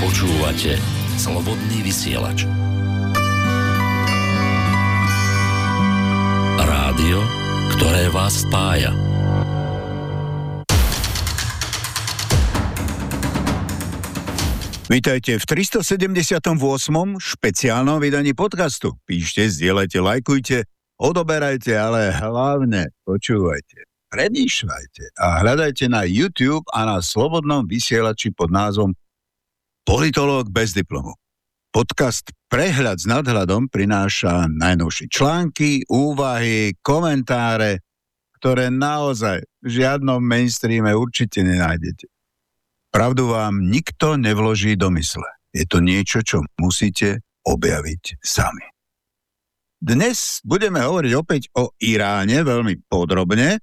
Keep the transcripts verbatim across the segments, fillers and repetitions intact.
Počúvate Slobodný vysielač. Rádio, ktoré vás spája. Vítajte v tristosedemdesiatom ôsmom špeciálnom vydaní podcastu. Píšte, zdieľajte, lajkujte, odoberajte, ale hlavne počúvajte, premýšľajte a hľadajte na YouTube a na Slobodnom vysielači pod názvom Politológ bez diplomu. Podcast Prehľad s nadhľadom prináša najnovšie články, úvahy, komentáre, ktoré naozaj v žiadnom mainstreame určite nenájdete. Pravdu vám nikto nevloží do mysle. Je to niečo, čo musíte objaviť sami. Dnes budeme hovoriť opäť o Iráne veľmi podrobne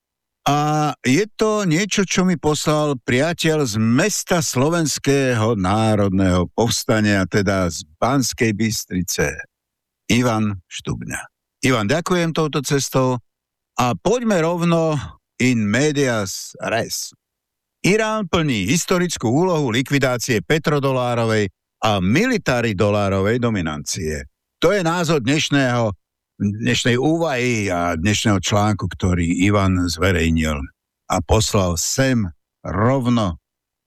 a je to niečo, čo mi poslal priateľ z mesta Slovenského národného povstania, teda z Banskej Bystrice, Ivan Štubňa. Ivan, ďakujem touto cestou a poďme rovno in medias res. Irán plní historickú úlohu likvidácie petrodolárovej a militaridolárovej dominancie. To je názor dnešného, dnešnej úvahy a dnešného článku, ktorý Ivan zverejnil a poslal sem rovno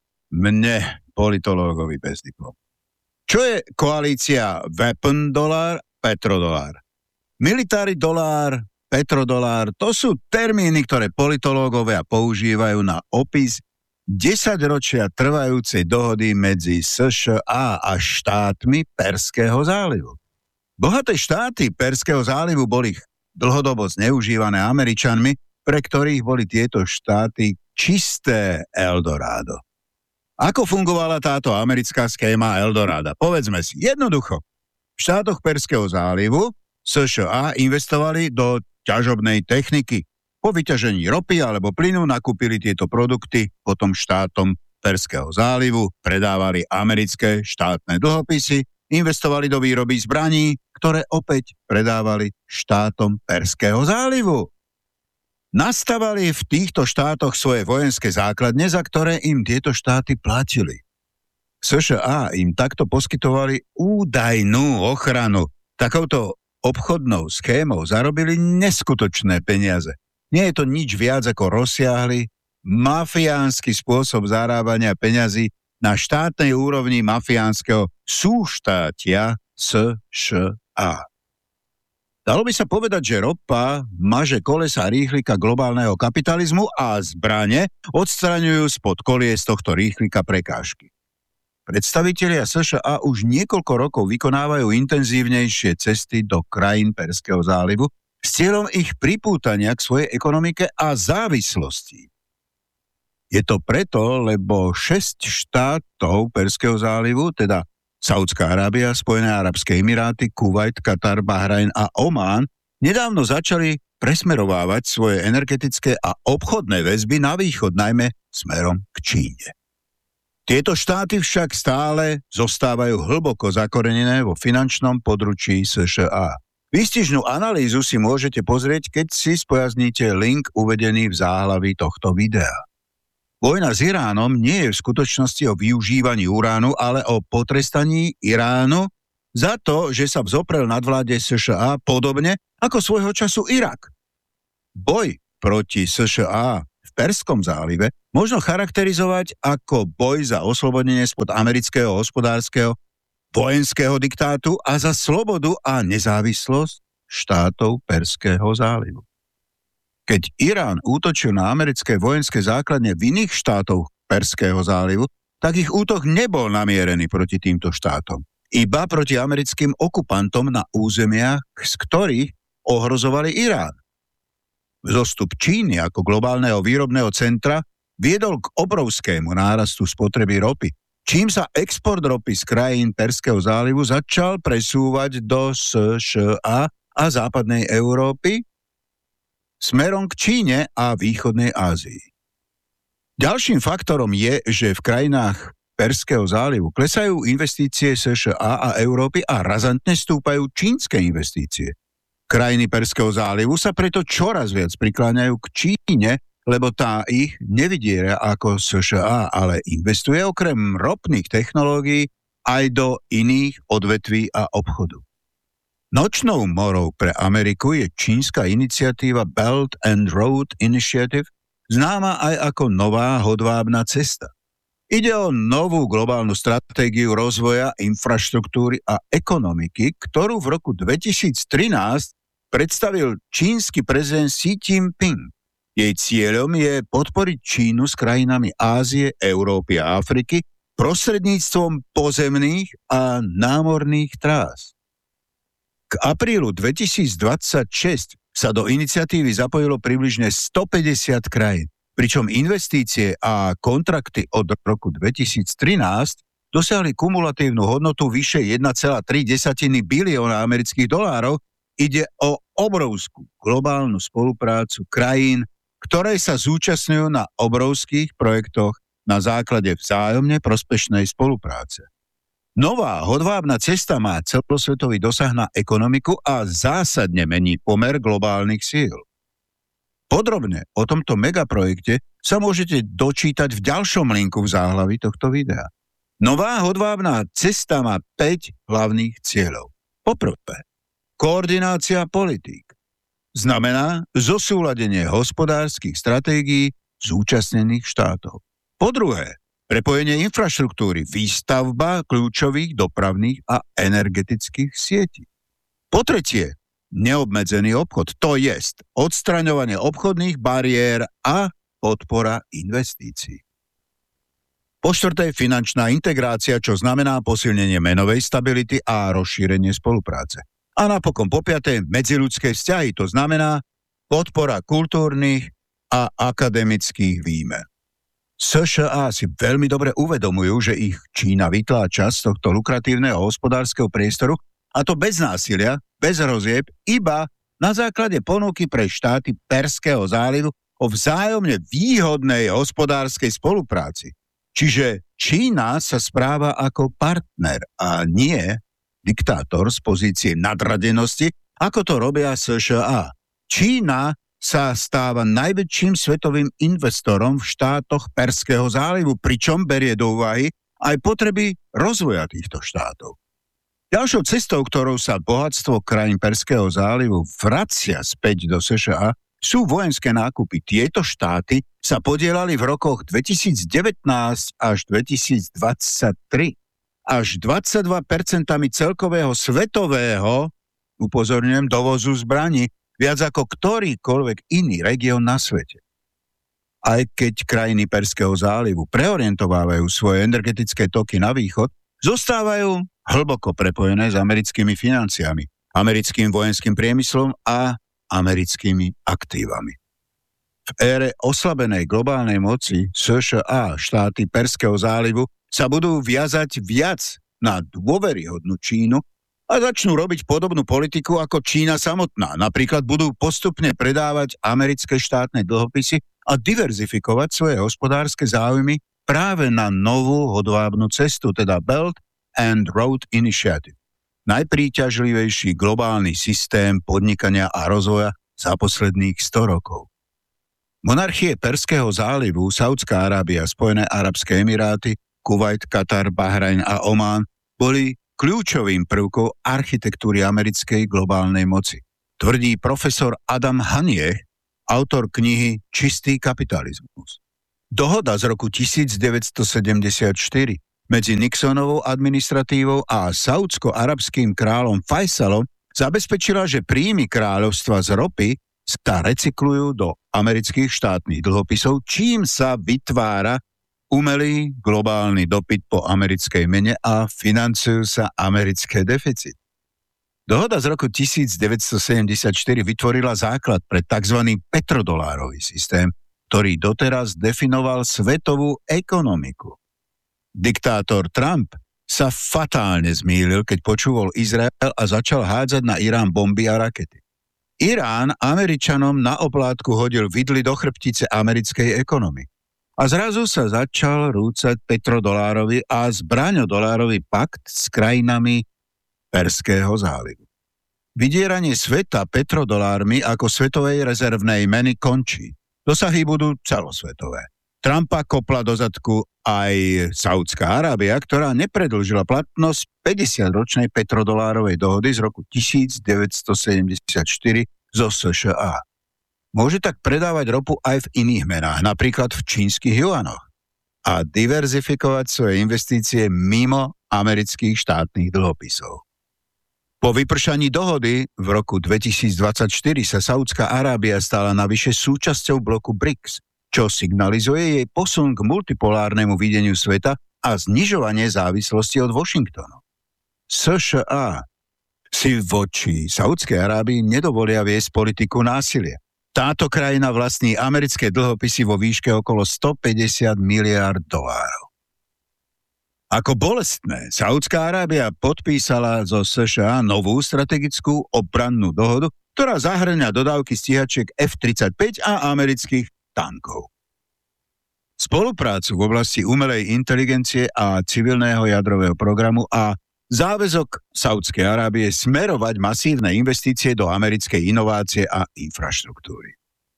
mne, politológovi bez diplomu. Čo je koalícia weapon dolár, petrodolár? Military dolár, petrodolár, to sú termíny, ktoré politológovia používajú na opis desaťročia trvajúcej dohody medzi es š á a štátmi Perského zálivu. Bohaté štáty Perského zálivu boli dlhodobo zneužívané Američanmi, pre ktorých boli tieto štáty čisté Eldorado. Ako fungovala táto americká schéma Eldorada? Povedzme si, jednoducho. V štátoch Perského zálivu es š á investovali do ťažobnej techniky. Po vyťažení ropy alebo plynu nakúpili tieto produkty, potom štátom Perského zálivu predávali americké štátne dlhopisy, investovali do výroby zbraní, ktoré opäť predávali štátom Perského zálivu. Nastavali v týchto štátoch svoje vojenské základne, za ktoré im tieto štáty platili. es š á im takto poskytovali údajnú ochranu. Takouto obchodnou schémou zarobili neskutočné peniaze. Nie je to nič viac ako rozsiahly mafiánsky spôsob zarábania peňazí na štátnej úrovni mafiánskeho súštátia es š á. Dalo by sa povedať, že ropa maže kolesa rýchlika globálneho kapitalizmu a zbrane odstraňujú spod kolies tohto rýchlika prekážky. Predstavitelia es š á už niekoľko rokov vykonávajú intenzívnejšie cesty do krajín Perského zálivu s cieľom ich pripútania k svojej ekonomike a závislosti. Je to preto, lebo šesť štátov Perského zálivu, teda Saudská Arábia, Spojené arabské emiráty, Kuvajt, Katar, Bahrajn a Omán, nedávno začali presmerovávať svoje energetické a obchodné väzby na východ, najmä smerom k Číne. Tieto štáty však stále zostávajú hlboko zakorenené vo finančnom područí es š á. Výstižnú analýzu si môžete pozrieť, keď si spojazníte link uvedený v záhlaví tohto videa. Vojna s Iránom nie je v skutočnosti o využívaní uránu, ale o potrestaní Iránu za to, že sa vzoprel nadvláde es š á podobne ako svojho času Irak. Boj proti es š á v Perskom zálive možno charakterizovať ako boj za oslobodenie spod amerického hospodárskeho vojenského diktátu a za slobodu a nezávislosť štátov Perského zálivu. Keď Irán útočil na americké vojenské základne v iných štátoch Perského zálivu, tak ich útok nebol namierený proti týmto štátom, iba proti americkým okupantom na územiach, z ktorých ohrozovali Irán. Vzostup Číny ako globálneho výrobného centra viedol k obrovskému nárastu spotreby ropy, čím sa export ropy z krajín Perského zálivu začal presúvať do es š á a západnej Európy smerom k Číne a východnej Ázii. Ďalším faktorom je, že v krajinách Perského zálivu klesajú investície es š á a Európy a razantne stúpajú čínske investície. Krajiny Perského zálivu sa preto čoraz viac prikláňajú k Číne lebo tá ich nevydiera ako es ká á, ale investuje okrem ropných technológií aj do iných odvetví a obchodu. Nočnou morou pre Ameriku je čínska iniciatíva Belt and Road Initiative, známa aj ako nová hodvábna cesta. Ide o novú globálnu stratégiu rozvoja infraštruktúry a ekonomiky, ktorú v roku dvetisíctrinásť predstavil čínsky prezident Xi Jinping. Jej cieľom je podporiť Čínu s krajinami Ázie, Európy a Afriky prostredníctvom pozemných a námorných trás. K aprílu dvetisícdvadsaťšesť sa do iniciatívy zapojilo približne stopäťdesiat krajín, pričom investície a kontrakty od roku dvetisíctrinásť dosiahli kumulatívnu hodnotu vyše jeden celá tri bilióna amerických dolárov. Ide o obrovskú globálnu spoluprácu krajín, ktoré sa zúčastňujú na obrovských projektoch na základe vzájomne prospešnej spolupráce. Nová hodvábna cesta má celosvetový dosah na ekonomiku a zásadne mení pomer globálnych síl. Podrobne o tomto megaprojekte sa môžete dočítať v ďalšom linku v záhlaví tohto videa. Nová hodvábna cesta má päť hlavných cieľov. Poprvé, koordinácia politík. Znamená zosúladenie hospodárskych stratégií zúčastnených štátov. Po druhé, prepojenie infraštruktúry, výstavba kľúčových dopravných a energetických sietí. Po tretie, neobmedzený obchod, to jest odstraňovanie obchodných bariér a podpora investícií. Po štvrté, finančná integrácia, čo znamená posilnenie menovej stability a rozšírenie spolupráce. A napokon po piaté, medziľudské vzťahy, to znamená podpora kultúrnych a akademických výmen. es ká á si veľmi dobre uvedomujú, že ich Čína vytláča z tohto lukratívneho hospodárskeho priestoru, a to bez násilia, bez hrozieb, iba na základe ponuky pre štáty Perského zálivu o vzájomne výhodnej hospodárskej spolupráci. Čiže Čína sa správa ako partner a nie diktátor z pozície nadradenosti, ako to robia es ká á. Čína sa stáva najväčším svetovým investorom v štátoch Perského zálivu, pričom berie do úvahy aj potreby rozvoja týchto štátov. Ďalšou cestou, ktorou sa bohatstvo krajín Perského zálivu vracia späť do es ká á, sú vojenské nákupy. Tieto štáty sa podielali v rokoch dvetisícdevätnásť až dvetisícdvadsaťtri až dvadsaťdva percent celkového svetového, upozorňujem, dovozu zbraní, viac ako ktorýkoľvek iný región na svete. Aj keď krajiny Perského zálivu preorientovávajú svoje energetické toky na východ, zostávajú hlboko prepojené s americkými financiami, americkým vojenským priemyslom a americkými aktívami. V ére oslabenej globálnej moci es ká á štáty Perského zálivu sa budú viazať viac na dôveryhodnú Čínu a začnú robiť podobnú politiku ako Čína samotná. Napríklad budú postupne predávať americké štátne dlhopisy a diverzifikovať svoje hospodárske záujmy práve na novú hodvábnu cestu, teda Belt and Road Initiative. Najpríťažlivejší globálny systém podnikania a rozvoja za posledných sto rokov. Monarchie Perského zálivu, Saudská Arábia, Spojené arabské emiráty, Kuvajt, Katar, Bahrajn a Omán boli kľúčovým prvkom architektúry americkej globálnej moci. Tvrdí profesor Adam Hanieh, autor knihy Čistý kapitalizmus. Dohoda z roku devätnásťsedemdesiatštyri medzi Nixonovou administratívou a saúdsko-arabským kráľom Faisalom zabezpečila, že príjmy kráľovstva z ropy sa recyklujú do amerických štátnych dlhopisov, čím sa vytvára umelý globálny dopyt po americkej mene a financujú sa americké deficity. Dohoda z roku devätnásťsedemdesiatštyri vytvorila základ pre tzv. Petrodolárový systém, ktorý doteraz definoval svetovú ekonomiku. Diktátor Trump sa fatálne zmýlil, keď počúval Izrael a začal hádzať na Irán bomby a rakety. Irán Američanom na oplátku hodil vidly do chrbtice americkej ekonomiky. A zrazu sa začal rúcať petrodolárový a zbraňodolárový pakt s krajinami Perského zálivu. Vydieranie sveta petrodolármi ako svetovej rezervnej meny končí. Dosahy budú celosvetové. Trumpa kopla do zadku aj Saudská Arábia, ktorá nepredĺžila platnosť päťdesiatročnej petrodolárovej dohody z roku devätnásťstosedemdesiatštyri zo es ká á. Môže tak predávať ropu aj v iných menách, napríklad v čínskych juanoch, a diverzifikovať svoje investície mimo amerických štátnych dlhopisov. Po vypršaní dohody v roku dvetisícdvadsaťštyri sa Saudská Arábia stala navyše súčasťou bloku BRICS, čo signalizuje jej posun k multipolárnemu videniu sveta a znižovanie závislosti od Washingtonu. es ká á si voči Saudskej Arábii nedovolia viesť politiku násilia. Táto krajina vlastní americké dlhopisy vo výške okolo stopäťdesiat miliárd dolárov. Ako bolestné, Saudská Arábia podpísala zo es ká á novú strategickú obrannú dohodu, ktorá zahŕňa dodávky stíhačiek ef tridsaťpäť a amerických tankov. Spoluprácu v oblasti umelej inteligencie a civilného jadrového programu a záväzok Saudskej Arábie smerovať masívne investície do americkej inovácie a infraštruktúry.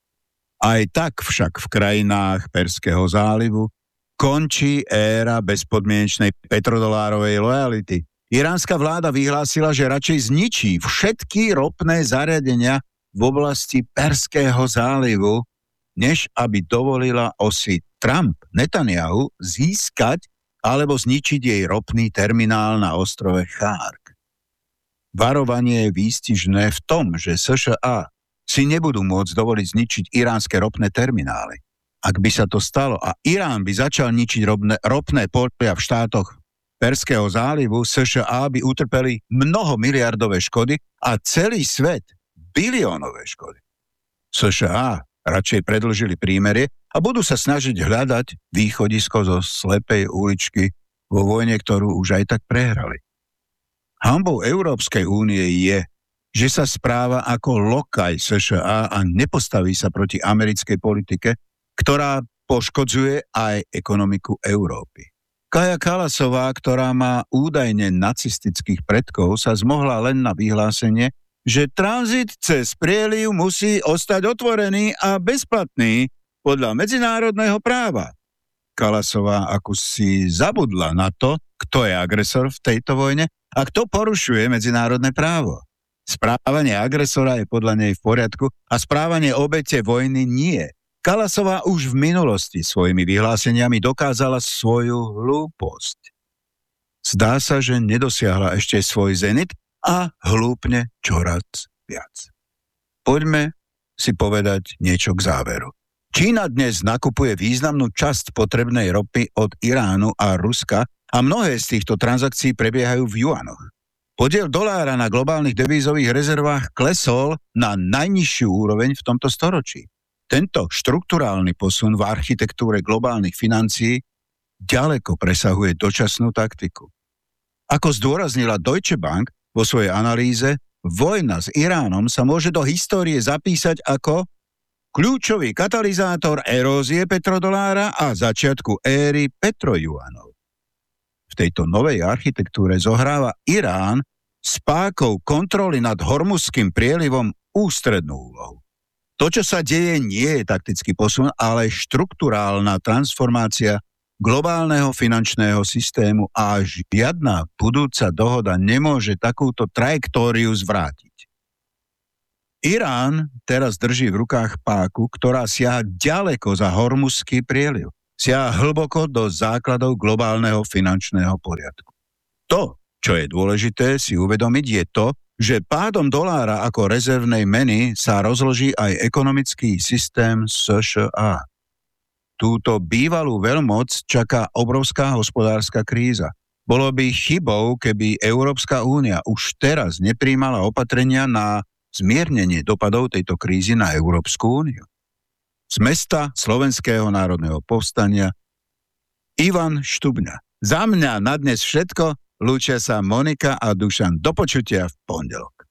Aj tak však v krajinách Perského zálivu končí éra bezpodmienečnej petrodolárovej lojality. Iránska vláda vyhlásila, že radšej zničí všetky ropné zariadenia v oblasti Perského zálivu, než aby dovolila osi Trump Netanyahu získať alebo zničiť jej ropný terminál na ostrove Chark. Varovanie je výstižné v tom, že es ká á si nebudú môcť dovoliť zničiť iránske ropné terminály. Ak by sa to stalo a Irán by začal ničiť ropné, ropné polia v štátoch Perského zálivu, es ká á by utrpeli mnoho miliardové škody a celý svet biliónové škody. es ká á radšej predĺžili prímerie a budú sa snažiť hľadať východisko zo slepej uličky vo vojne, ktorú už aj tak prehrali. Hanbou Európskej únie je, že sa správa ako lokaj es ká á a nepostaví sa proti americkej politike, ktorá poškodzuje aj ekonomiku Európy. Kaja Kallasová, ktorá má údajne nacistických predkov, sa zmohla len na vyhlásenie, že tranzit cez prieliv musí ostať otvorený a bezplatný podľa medzinárodného práva. Kallasová ako si zabudla na to, kto je agresor v tejto vojne a kto porušuje medzinárodné právo. Správanie agresora je podľa nej v poriadku a správanie obete vojny nie. Kallasová už v minulosti svojimi vyhláseniami dokázala svoju hlúposť. Zdá sa, že nedosiahla ešte svoj zenit a hlúpne čoraz viac. Poďme si povedať niečo k záveru. Čína dnes nakupuje významnú časť potrebnej ropy od Iránu a Ruska a mnohé z týchto transakcií prebiehajú v juanoch. Podiel dolára na globálnych devízových rezervách klesol na najnižšiu úroveň v tomto storočí. Tento štrukturálny posun v architektúre globálnych financií ďaleko presahuje dočasnú taktiku. Ako zdôraznila Deutsche Bank vo svojej analýze, vojna s Iránom sa môže do histórie zapísať ako kľúčový katalizátor erózie petrodolára a začiatku éry petrojuanov. V tejto novej architektúre zohráva Irán s pákou kontroly nad Hormuzským prielivom ústrednú úlohu. To, čo sa deje, nie je taktický posun, ale štrukturálna transformácia globálneho finančného systému a žiadna budúca dohoda nemôže takúto trajektóriu zvrátiť. Irán teraz drží v rukách páku, ktorá siaha ďaleko za Hormuzský prieliv. Siaha hlboko do základov globálneho finančného poriadku. To, čo je dôležité si uvedomiť, je to, že pádom dolára ako rezervnej meny sa rozloží aj ekonomický systém es ká á. Túto bývalú veľmoc čaká obrovská hospodárska kríza. Bolo by chybou, keby Európska únia už teraz nepríjmala opatrenia na zmiernenie dopadov tejto krízy na Európsku úniu. Z mesta Slovenského národného povstania Ivan Štubňa. Za mňa na dnes všetko. Lúčia sa Monika a Dušan. Do počutia v pondelok.